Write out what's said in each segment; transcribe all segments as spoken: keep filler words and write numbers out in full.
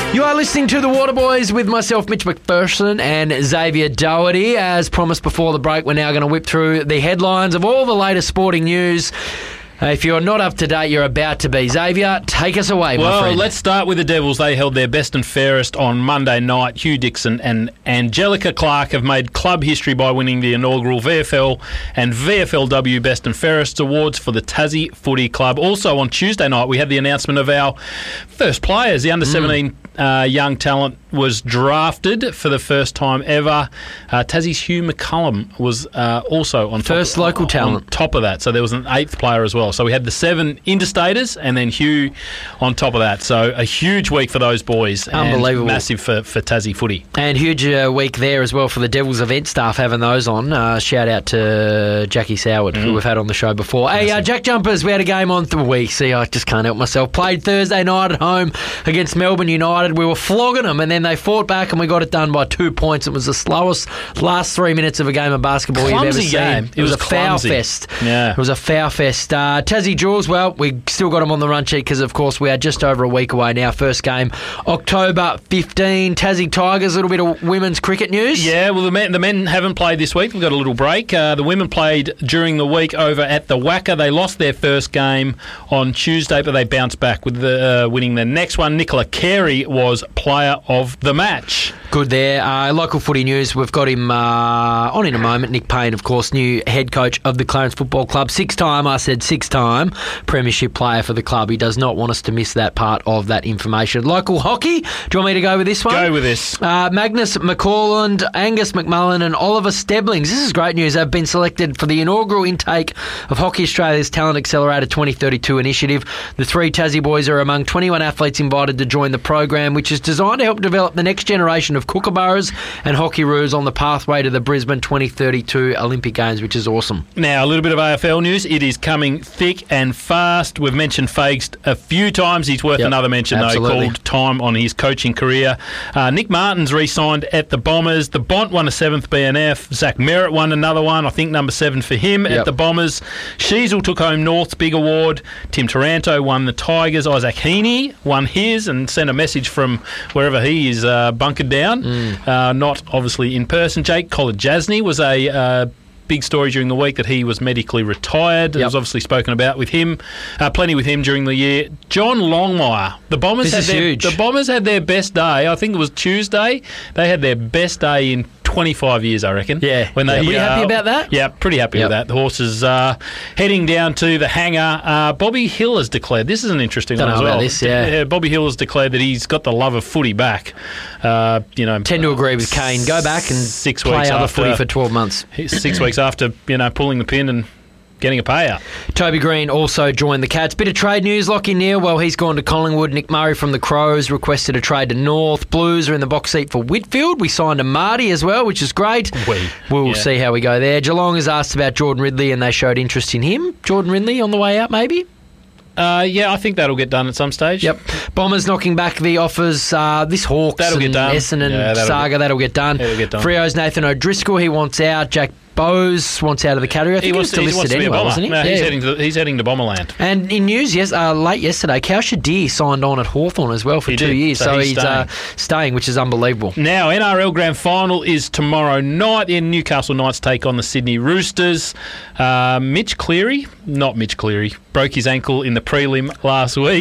You are listening to The Waterboys with myself, Mitch McPherson, and Xavier Doherty. As promised before the break, we're now going to whip through the headlines of all the latest sporting news. Uh, if you're not up to date, you're about to be. Xavier, take us away, my well, friend. Well, let's start with the Devils. They held their best and fairest on Monday night. Hugh Dixon and Angelica Clark have made club history by winning the inaugural V F L and V F L W Best and Fairest awards for the Tassie Footy Club. Also on Tuesday night, we had the announcement of our first players. The under seventeen mm. uh, young talent was drafted for the first time ever. Uh, Tassie's Hugh McCullum was uh, also on top, first local on, talent. on top of that. So there was an eighth player as well. So we had the seven interstaters and then Hugh on top of that. So a huge week for those boys. Unbelievable. And massive for, for Tassie footy. And huge uh, week there as well for the Devils event staff having those on. Uh, shout out to Jackie Soward, mm. who we've had on the show before. Hey, uh, Jack Jumpers, we had a game on the week. See, I just can't help myself. Played Thursday night at home against Melbourne United. We were flogging them and then they fought back and we got it done by two points. It was the slowest last three minutes of a game of basketball clumsy you've ever game. seen. It, it was, was a clumsy. foul fest. Yeah. It was a foul fest. Uh, Tassie Jewels, well, we still got them on the run sheet because, of course, we are just over a week away now. First game, October fifteenth. Tassie Tigers, a little bit of women's cricket news. Yeah, well, the men, the men haven't played this week. We've got a little break. Uh, the women played during the week over at the Wacker. They lost their first game on Tuesday, but they bounced back with the, uh, winning the next one. Nicola Carey was player of the match. Good there. Uh, local footy news, we've got him uh, on in a moment. Nick Payne, of course, new head coach of the Clarence Football Club. Six-time, I said six-time, premiership player for the club. He does not want us to miss that part of that information. Local hockey, do you want me to go with this one? Go with this. Uh, Magnus McCaulland, Angus McMullen and Oliver Steblings. This is great news. They've been selected for the inaugural intake of Hockey Australia's Talent Accelerator twenty thirty-two initiative. The three Tassie boys are among twenty-one athletes invited to join the program, which is designed to help develop the next generation of kookaburras and hockeyroos on the pathway to the Brisbane twenty thirty-two Olympic Games, which is awesome. Now, a little bit of A F L news. It is coming thick and fast. We've mentioned Fages a few times. He's worth yep, another mention, absolutely. though. He called time on his coaching career. Uh, Nick Martin's re-signed at the Bombers. The Bont won a seventh B N F. Zach Merritt won another one. I think number seven for him yep. at the Bombers. Sheasel took home North's big award. Tim Taranto won the Tigers. Isaac Heaney won his and sent a message from wherever he is uh, bunkered down. Mm. Uh, not obviously in person. Jake Kolodjasny was a uh, big story during the week that he was medically retired. Yep. It was obviously spoken about with him, uh, plenty with him during the year. John Longmire. The Bombers this had is their, huge. The Bombers had their best day. I think it was Tuesday. They had their best day in twenty-five years, I reckon. Yeah. When they, yeah. Were you uh, happy about that? Yeah, pretty happy yep. with that. The horses uh, heading down to the hangar. Uh, Bobby Hill has declared, this is an interesting Don't one know as well. About this, yeah. yeah. Bobby Hill has declared that he's got the love of footy back. Uh, you know, Tend to agree with Kane. Go back and six play weeks other after, footy for twelve months. Six weeks after, you know, pulling the pin and getting a payout. Toby Green also joined the Cats. Bit of trade news. Lockie Neal, well, he's gone to Collingwood. Nick Murray from the Crows requested a trade to North. Blues are in the box seat for Whitfield. We signed a Marty as well, which is great. We, we'll yeah. see how we go there. Geelong has asked about Jordan Ridley and they showed interest in him. Jordan Ridley on the way out, maybe? Uh, yeah, I think that'll get done at some stage. Yep. Bombers knocking back the offers. Uh, this Hawks that'll and get done. Essendon yeah, that'll saga, get, that'll get done. That'll get done. Freo's Nathan O'Driscoll, he wants out. Jack Bowes wants out of the category. I think he, wants, he was still listed anyway, wasn't he? No, yeah. he's, heading to, he's heading to Bomberland. And in news, yes, uh, late yesterday, Cal Shadir signed on at Hawthorn as well for he two did. years. So, so he's, he's staying. Uh, staying, which is unbelievable. Now, N R L Grand Final is tomorrow night. In Newcastle Knights take on the Sydney Roosters. Uh, Mitch Cleary, not Mitch Cleary, broke his ankle in the prelim last week.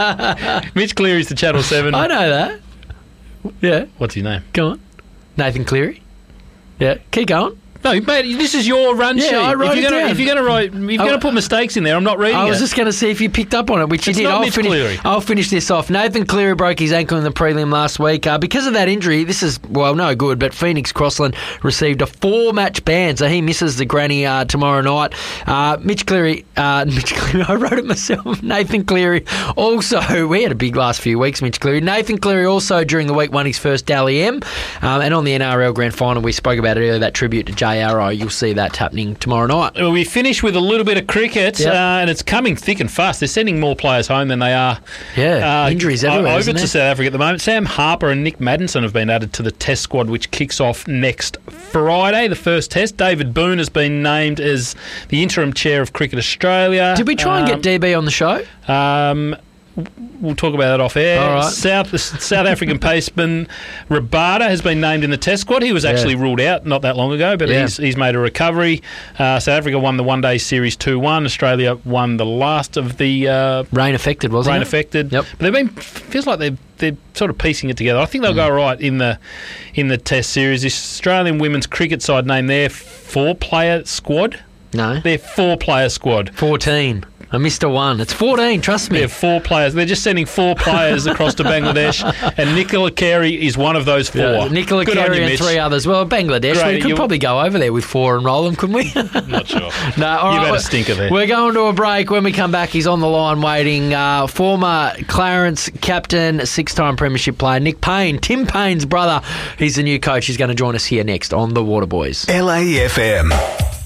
Mitch Cleary's the Channel seven. I know that. Yeah. What's his name? Go on. Nathan Cleary. Yeah. Keep going. No, mate, this is your run yeah, sheet. I wrote if you're it gonna, down. If you're going to write, if you're going to put mistakes in there, I'm not reading it. I was it. just going to see if you picked up on it, which it's you did. Not I'll Mitch finish. Cleary. I'll finish this off. Nathan Cleary broke his ankle in the prelim last week uh, because of that injury. This is well, no good. But Phoenix Crossland received a four-match ban, so he misses the granny uh, tomorrow night. Uh, Mitch Cleary. Uh, Mitch Cleary. I wrote it myself. Nathan Cleary. Also, we had a big last few weeks. Mitch Cleary. Nathan Cleary also during the week won his first Dally M, um, and on the N R L Grand Final we spoke about it earlier. That tribute to J R O. You'll see that happening tomorrow. Tomorrow night. Well, we finish with a little bit of cricket, yep. uh, and it's coming thick and fast. They're sending more players home than they are. Yeah, uh, injuries everywhere. Over isn't to there? South Africa at the moment. Sam Harper and Nick Maddinson have been added to the Test squad, which kicks off next Friday. The first Test. David Boone has been named as the interim chair of Cricket Australia. Did we try um, and get D B on the show? Um, we'll talk about that off air. All right. South South African paceman Rabada has been named in the Test squad. He was actually Yeah. ruled out not that long ago, but Yeah. he's he's made a recovery. Uh, South Africa won the one-day series two one. Australia won the last of the uh, Rain affected, wasn't rain it? affected. Yep. But they've been feels like they're they're sort of piecing it together. I think they'll go all right in the in the Test series. The Australian women's cricket side named their four-player squad. No. Their four-player squad. fourteen. I missed a one. It's fourteen, trust me. They're four players. They're just sending four players across to Bangladesh, and Nicola Carey is one of those four. Yeah, Nicola Good on Carey you, and Mitch. three others. Well, Bangladesh, Great, we could you- probably go over there with four and roll them, couldn't we? Not sure. No, all You've right, had a stinker there. We're going to a break. When we come back, he's on the line waiting. Uh, former Clarence captain, six-time premiership player, Nick Payne, Tim Payne's brother. He's the new coach. He's going to join us here next on The Water Boys. L A F M.